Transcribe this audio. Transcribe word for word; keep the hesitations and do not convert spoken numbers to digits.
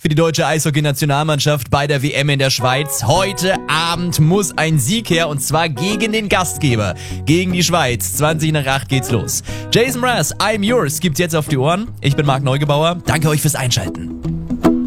für die deutsche Eishockey-Nationalmannschaft bei der W M in der Schweiz. Heute Abend muss ein Sieg her und zwar gegen den Gastgeber, gegen die Schweiz. zwanzig nach acht geht's los. Jason Mraz, I'm Yours gibt's jetzt auf die Ohren. Ich bin Marc Neugebauer. Danke euch fürs Einschalten.